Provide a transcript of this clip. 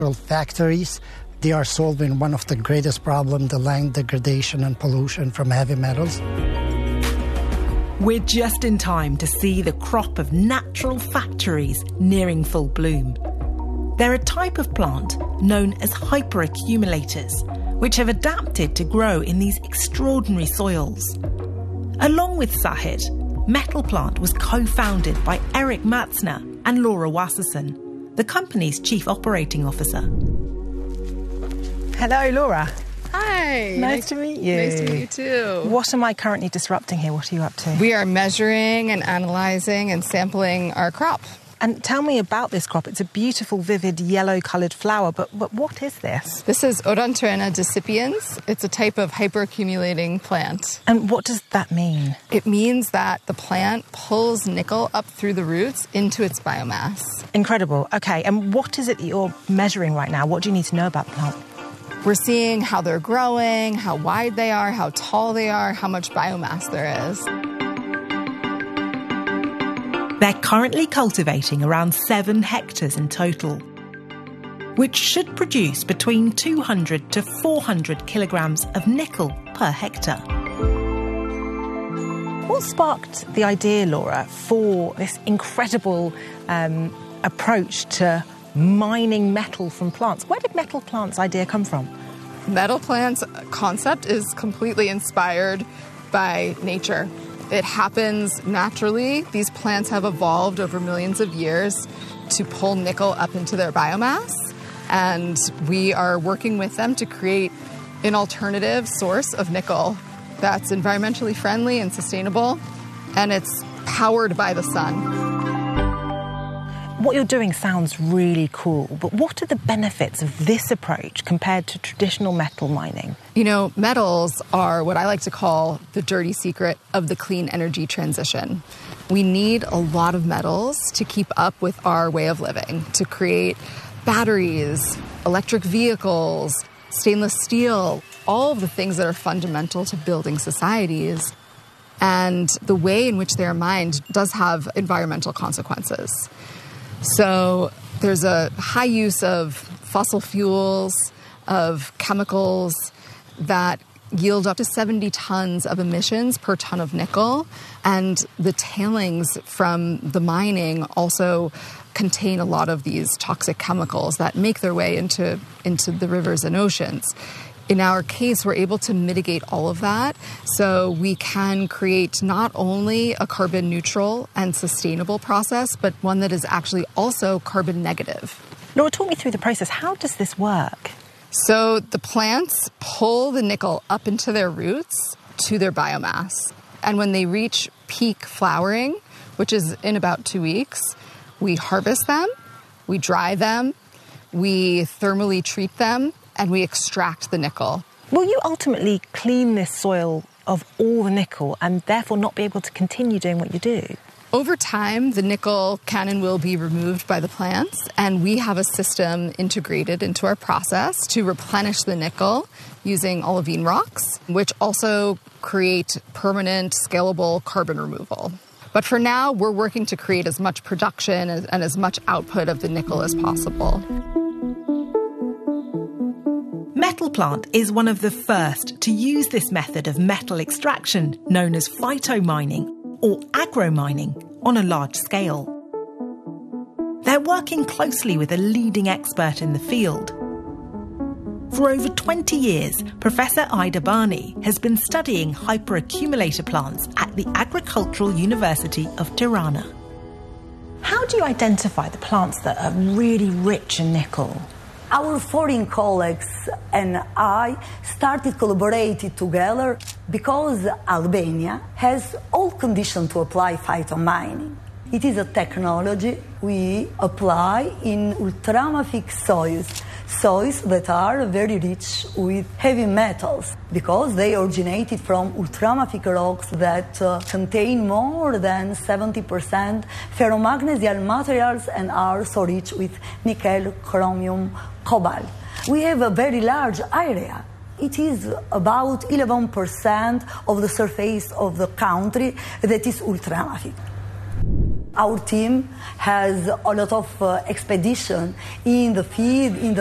Factories, they are solving one of the greatest problems, the land degradation and pollution from heavy metals. We're just in time to see the crop of natural factories nearing full bloom. They're a type of plant known as hyperaccumulators, which have adapted to grow in these extraordinary soils. Along with Sahid, Metal Plant was co-founded by Eric Matzner and Laura Wasserson, the company's chief operating officer. Hello, Laura. Hi. Nice to meet you. Nice to meet you too. What am I currently disrupting here? What are you up to? We are measuring and analyzing and sampling our crop. And tell me about this crop. It's a beautiful, vivid, yellow-coloured flower, but what is this? This is Odontorina decipiens. It's a type of hyperaccumulating plant. And what does that mean? It means that the plant pulls nickel up through the roots into its biomass. Incredible. Okay, and what is it that you're measuring right now? What do you need to know about the plant? We're seeing how they're growing, how wide they are, how tall they are, how much biomass there is. They're currently cultivating around 7 hectares in total, which should produce between 200 to 400 kilograms of nickel per hectare. What sparked the idea, Laura, for this incredible approach to mining metal from plants? Where did Metal Plant's idea come from? Metal Plant's concept is completely inspired by nature. It happens naturally. These plants have evolved over millions of years to pull nickel up into their biomass, and we are working with them to create an alternative source of nickel that's environmentally friendly and sustainable, and it's powered by the sun. What you're doing sounds really cool, but what are the benefits of this approach compared to traditional metal mining? You know, metals are what I like to call the dirty secret of the clean energy transition. We need a lot of metals to keep up with our way of living, to create batteries, electric vehicles, stainless steel, all of the things that are fundamental to building societies. And the way in which they're mined does have environmental consequences. So there's a high use of fossil fuels, of chemicals that yield up to 70 tons of emissions per ton of nickel. And the tailings from the mining also contain a lot of these toxic chemicals that make their way into the rivers and oceans. In our case, we're able to mitigate all of that, so we can create not only a carbon neutral and sustainable process, but one that is actually also carbon negative. Laura, talk me through the process. How does this work? So the plants pull the nickel up into their roots to their biomass. And when they reach peak flowering, which is in about 2 weeks, we harvest them, we dry them, we thermally treat them, and we extract the nickel. Will you ultimately clean this soil of all the nickel and therefore not be able to continue doing what you do? Over time, the nickel can and will be removed by the plants, and we have a system integrated into our process to replenish the nickel using olivine rocks, which also create permanent, scalable carbon removal. But for now, we're working to create as much production and as much output of the nickel as possible. Metal Plant is one of the first to use this method of metal extraction known as phytomining or agromining on a large scale. They're working closely with a leading expert in the field. For over 20 years, Professor Ida Barney has been studying hyperaccumulator plants at the Agricultural University of Tirana. How do you identify the plants that are really rich in nickel? Our foreign colleagues and I started collaborating together because Albania has all conditions to apply phytomining. It is a technology we apply in ultramafic soils that are very rich with heavy metals because they originated from ultramafic rocks that contain more than 70% ferromagnesial materials and are so rich with nickel, chromium, cobalt. We have a very large area. It is about 11% of the surface of the country that is ultramafic. Our team has a lot of expedition in the field, in the